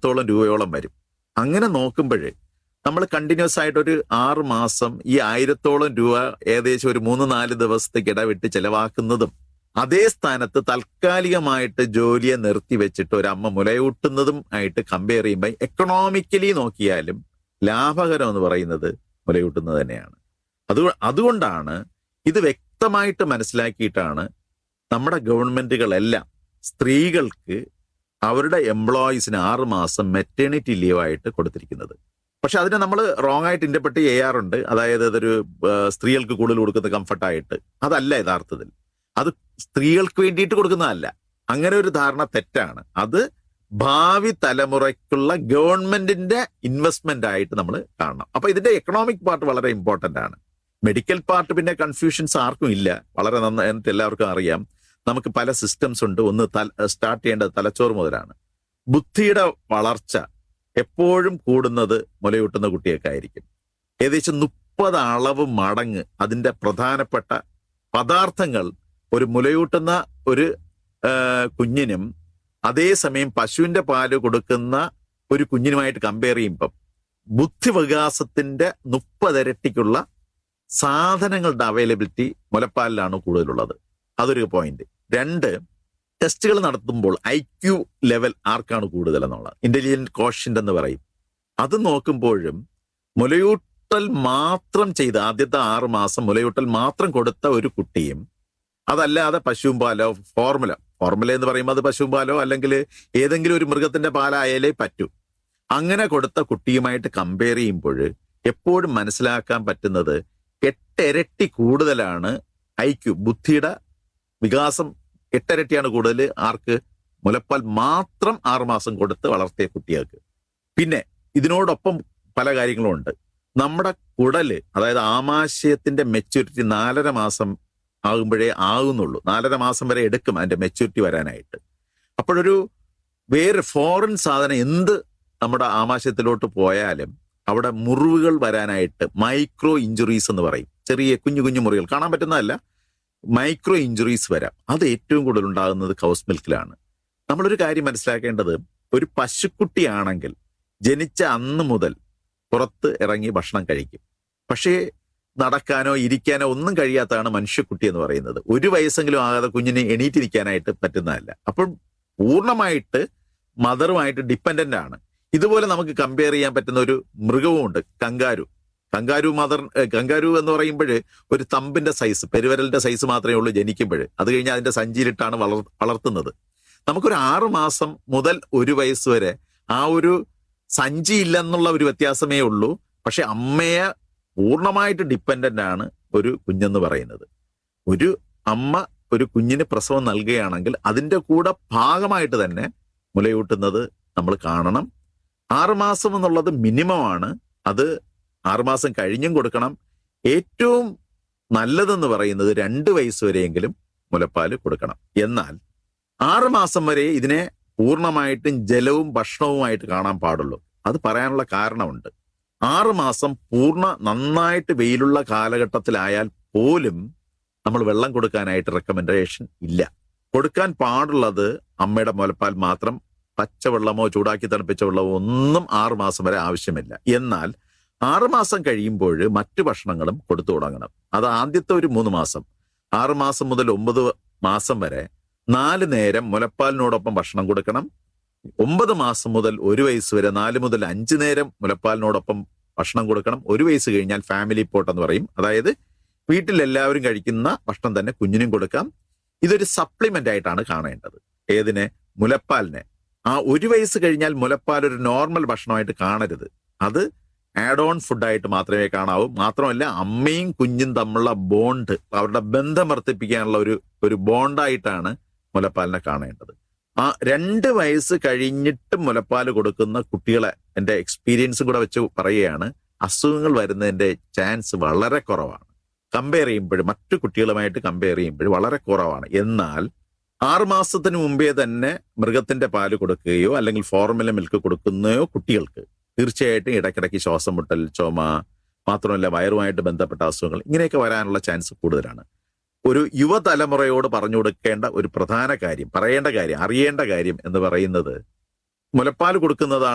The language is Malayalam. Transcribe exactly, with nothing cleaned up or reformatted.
ആയിരത്തോളം രൂപയോളം വരും. അങ്ങനെ നോക്കുമ്പോൾ നമ്മൾ കണ്ടിന്യൂസ് ആയിട്ടൊരു ആറ് മാസം ഈ ആയിരത്തോളം രൂപ ഏകദേശം ഒരു മൂന്ന് നാല് ദിവസത്തേക്ക് ഇടവിട്ട് ചെലവാക്കുന്നതും അതേ സ്ഥാനത്ത് താൽക്കാലികമായിട്ട് ജോലിയെ നിർത്തി വെച്ചിട്ട് ഒരു അമ്മ മുലയൂട്ടുന്നതും ആയിട്ട് കമ്പയർ ചെയ്യുമ്പോൾ എക്കണോമിക്കലി നോക്കിയാലും ലാഭകരം എന്ന് പറയുന്നത് മുലയൂട്ടുന്നത് തന്നെയാണ്. അത് അതുകൊണ്ടാണ് ഇത് വ്യക്തമായിട്ട് മനസ്സിലാക്കിയിട്ടാണ് നമ്മുടെ ഗവൺമെന്റുകളെല്ലാം സ്ത്രീകൾക്ക് അവരുടെ എംപ്ലോയീസിന് ആറ് മാസം മെറ്റേണിറ്റി ലീവായിട്ട് കൊടുത്തിരിക്കുന്നത്. പക്ഷെ അതിനെ നമ്മൾ റോങ് ആയിട്ട് ഇന്റർപ്രറ്റ് ചെയ്യാറുണ്ട്. അതായത് അതൊരു സ്ത്രീകൾക്ക് കൂടുതൽ കൊടുക്കുന്ന കംഫർട്ടായിട്ട്. അതല്ല യഥാർത്ഥത്തിൽ. അത് സ്ത്രീകൾക്ക് വേണ്ടിയിട്ട് കൊടുക്കുന്നതല്ല. അങ്ങനെ ഒരു ധാരണ തെറ്റാണ്. അത് ഭാവി തലമുറയ്ക്കുള്ള ഗവൺമെന്റിന്റെ ഇൻവെസ്റ്റ്മെന്റ് ആയിട്ട് നമ്മൾ കാണണം. അപ്പൊ ഇതിന്റെ എക്കണോമിക് പാർട്ട് വളരെ ഇമ്പോർട്ടന്റ് ആണ്. മെഡിക്കൽ പാർട്ട് പിന്നെ കൺഫ്യൂഷൻസ് ആർക്കും ഇല്ല. വളരെ നന്നായിട്ട് എല്ലാവർക്കും അറിയാം. നമുക്ക് പല സിസ്റ്റംസ് ഉണ്ട്. ഒന്ന് സ്റ്റാർട്ട് ചെയ്യേണ്ടത് തലച്ചോറ് മുതലാണ്. ബുദ്ധിയുടെ വളർച്ച എപ്പോഴും കൂടുന്നത് മുലയൂട്ടുന്ന കുട്ടിയൊക്കെ ആയിരിക്കും. ഏകദേശം മുപ്പത് അളവ് മടങ്ങ് അതിന്റെ പ്രധാനപ്പെട്ട പദാർത്ഥങ്ങൾ ഒരു മുലയൂട്ടുന്ന ഒരു കുഞ്ഞിനും അതേസമയം പശുവിന്റെ പാല് കൊടുക്കുന്ന ഒരു കുഞ്ഞിനുമായിട്ട് കമ്പയർ ചെയ്യുമ്പം ബുദ്ധിവികാസത്തിന്റെ മുപ്പതിരട്ടിക്കുള്ള സാധനങ്ങളുടെ അവൈലബിലിറ്റി മുലപ്പാലിലാണ് കൂടുതലുള്ളത്. അതൊരു പോയിന്റ്. രണ്ട്, ടെസ്റ്റുകൾ നടത്തുമ്പോൾ ഐ ക്യു ലെവൽ ആർക്കാണ് കൂടുതൽ എന്നുള്ളത്, ഇന്റലിജന്റ് കോഷ്യന്റ് എന്ന് പറയും. അത് നോക്കുമ്പോഴും മുലയൂട്ടൽ മാത്രം ചെയ്ത് ആദ്യത്തെ ആറ് മാസം മുലയൂട്ടൽ മാത്രം കൊടുത്ത ഒരു കുട്ടിയും അതല്ലാതെ പശുവും പാലോ ഫോർമുല ഫോർമുല എന്ന് പറയുമ്പോൾ അത് പശുവും പാലോ അല്ലെങ്കിൽ ഏതെങ്കിലും ഒരു മൃഗത്തിന്റെ പാലായാലേ പറ്റൂ, അങ്ങനെ കൊടുത്ത കുട്ടിയുമായിട്ട് കമ്പയർ ചെയ്യുമ്പോൾ എപ്പോഴും മനസ്സിലാക്കാൻ പറ്റുന്നത് എട്ടിരട്ടി കൂടുതലാണ് ഐ ക്യു, ബുദ്ധിയുടെ വികാസം എട്ടിരട്ടിയാണ് കൂടുതൽ ആർക്ക്, മുലപ്പാൽ മാത്രം ആറുമാസം കൊടുത്ത് വളർത്തിയ കുട്ടികൾക്ക്. പിന്നെ ഇതിനോടൊപ്പം പല കാര്യങ്ങളും ഉണ്ട്. നമ്മുടെ കുടല്, അതായത് ആമാശയത്തിന്റെ മെച്യൂരിറ്റി നാലര മാസം ആകുമ്പോഴേ ആകുന്നുള്ളൂ. നാലര മാസം വരെ എടുക്കും അതിന്റെ മെച്യൂരിറ്റി വരാനായിട്ട്. അപ്പോഴൊരു വേറെ ഫോറിൻ സാധനം എന്ത് നമ്മുടെ ആമാശയത്തിലോട്ട് പോയാലും അവിടെ മുറിവുകൾ വരാനായിട്ട് മൈക്രോ ഇഞ്ചുറീസ് എന്ന് പറയും. ചെറിയ കുഞ്ഞു കുഞ്ഞു മുറികൾ കാണാൻ പറ്റുന്നതല്ല, മൈക്രോ ഇഞ്ചുറീസ് വരാം. അത് ഏറ്റവും കൂടുതൽ ഉണ്ടാകുന്നത് കൗസ് മിൽക്കിലാണ്. നമ്മളൊരു കാര്യം മനസ്സിലാക്കേണ്ടത്, ഒരു പശുക്കുട്ടിയാണെങ്കിൽ ജനിച്ച അന്ന് മുതൽ പുറത്ത് ഇറങ്ങി ഭക്ഷണം കഴിക്കും. പക്ഷേ നടക്കാനോ ഇരിക്കാനോ ഒന്നും കഴിയാത്തതാണ് മനുഷ്യക്കുട്ടി എന്ന് പറയുന്നത്. ഒരു വയസ്സെങ്കിലും ആകാതെ കുഞ്ഞിന് എണീറ്റിരിക്കാനായിട്ട് പറ്റുന്നതല്ല. അപ്പോൾ പൂർണ്ണമായിട്ട് മദറുമായിട്ട് ഡിപ്പെൻഡന്റ് ആണ്. ഇതുപോലെ നമുക്ക് കമ്പയർ ചെയ്യാൻ പറ്റുന്ന ഒരു മൃഗവുമുണ്ട്, കങ്കാരു. കങ്കാരു മദർ കങ്കാരു എന്ന് പറയുമ്പോൾ ഒരു തമ്പിന്റെ സൈസ്, പെരുവരലിന്റെ സൈസ് മാത്രമേ ഉള്ളൂ ജനിക്കുമ്പോൾ. അത് കഴിഞ്ഞ് അതിന്റെ സഞ്ചിയിലിട്ടാണ് വളർ വളർത്തുന്നത്. നമുക്കൊരു ആറു മാസം മുതൽ ഒരു വയസ്സ് വരെ ആ ഒരു സഞ്ചി ഇല്ലെന്നുള്ള ഒരു വ്യത്യാസമേ ഉള്ളൂ. പക്ഷെ അമ്മയെ പൂർണ്ണമായിട്ട് ഡിപ്പെൻഡന്റ് ആണ് ഒരു കുഞ്ഞെന്ന് പറയുന്നത്. ഒരു അമ്മ ഒരു കുഞ്ഞിന് പ്രസവം നൽകുകയാണെങ്കിൽ അതിന്റെ കൂടെ ഭാഗമായിട്ട് തന്നെ മുലയൂട്ടുന്നത് നമ്മൾ കാണണം. ആറുമാസം എന്നുള്ളത് മിനിമമാണ്. അത് ആറുമാസം കഴിഞ്ഞും കൊടുക്കണം. ഏറ്റവും നല്ലതെന്ന് പറയുന്നത് രണ്ട് വയസ്സ് വരെയെങ്കിലും മുലപ്പാല് കൊടുക്കണം. എന്നാൽ ആറുമാസം വരെ ഇതിനെ പൂർണ്ണമായിട്ടും ജലവും ഭക്ഷണവുമായിട്ട് കാണാൻ പാടുള്ളൂ. അത് പറയാനുള്ള കാരണമുണ്ട്. ആറുമാസം പൂർണ്ണ നന്നായിട്ട് വെയിലുള്ള കാലഘട്ടത്തിലായാൽ പോലും നമ്മൾ വെള്ളം കൊടുക്കാനായിട്ട് റെക്കമെൻഡേഷൻ ഇല്ല. കൊടുക്കാൻ പാടുള്ളത് അമ്മയുടെ മുലപ്പാൽ മാത്രം. പച്ചവെള്ളമോ ചൂടാക്കി തണുപ്പിച്ച വെള്ളമോ ഒന്നും ആറുമാസം വരെ ആവശ്യമില്ല. എന്നാൽ ആറുമാസം കഴിയുമ്പോൾ മറ്റു ഭക്ഷണങ്ങളും കൊടുത്തു തുടങ്ങണം. അത് ആദ്യത്തെ ഒരു മൂന്ന് മാസം, ആറുമാസം മുതൽ ഒമ്പത് മാസം വരെ നാല് നേരം മുലപ്പാലിനോടൊപ്പം ഭക്ഷണം കൊടുക്കണം. ഒമ്പത് മാസം മുതൽ ഒരു വയസ്സ് വരെ നാല് മുതൽ അഞ്ച് നേരം മുലപ്പാലിനോടൊപ്പം ഭക്ഷണം കൊടുക്കണം. ഒരു വയസ്സ് കഴിഞ്ഞാൽ ഫാമിലി പോട്ട് എന്ന് പറയും. അതായത് വീട്ടിൽ എല്ലാവരും കഴിക്കുന്ന ഭക്ഷണം തന്നെ കുഞ്ഞിനും കൊടുക്കാം. ഇതൊരു സപ്ലിമെന്റ് ആയിട്ടാണ് കാണേണ്ടത്. ഏതിനെ? മുലപ്പാലിനെ. ആ ഒരു വയസ്സ് കഴിഞ്ഞാൽ മുലപ്പാൽ ഒരു നോർമൽ ഭക്ഷണമായിട്ട് കാണരുത്. അത് ആഡ് ഓൺ ഫുഡായിട്ട് മാത്രമേ കാണാവൂ. മാത്രമല്ല അമ്മയും കുഞ്ഞും തമ്മിലുള്ള ബോണ്ട്, അവരുടെ ബന്ധം വർദ്ധിപ്പിക്കാനുള്ള ഒരു ഒരു ബോണ്ടായിട്ടാണ് മുലപ്പാലിനെ കാണേണ്ടത്. ആ രണ്ട് വയസ്സ് കഴിഞ്ഞിട്ട് മുലപ്പാൽ കൊടുക്കുന്ന കുട്ടികളെ എൻ്റെ എക്സ്പീരിയൻസും കൂടെ വെച്ച് പറയുകയാണ്, അസുഖങ്ങൾ വരുന്നതിൻ്റെ ചാൻസ് വളരെ കുറവാണ്. കമ്പയർ ചെയ്യുമ്പോൾ മറ്റു കുട്ടികളുമായിട്ട് കമ്പയർ ചെയ്യുമ്പോൾ വളരെ കുറവാണ്. എന്നാൽ ആറുമാസത്തിന് മുമ്പേ തന്നെ മൃഗത്തിന്റെ പാല് കൊടുക്കുകയോ അല്ലെങ്കിൽ ഫോർമുല മിൽക്ക് കൊടുക്കുന്നയോ കുട്ടികൾക്ക് തീർച്ചയായിട്ടും ഇടയ്ക്കിടയ്ക്ക് ശ്വാസം മുട്ടൽ, ചുമ, മാത്രമല്ല വയറുമായിട്ട് ബന്ധപ്പെട്ട അസുഖങ്ങൾ ഇങ്ങനെയൊക്കെ വരാനുള്ള ചാൻസ് കൂടുതലാണ്. ഒരു യുവതലമുറയോട് പറഞ്ഞു കൊടുക്കേണ്ട ഒരു പ്രധാന കാര്യം, പറയേണ്ട കാര്യം, അറിയേണ്ട കാര്യം എന്ന് പറയുന്നത്, മുലപ്പാൽ കൊടുക്കുന്നതാണ്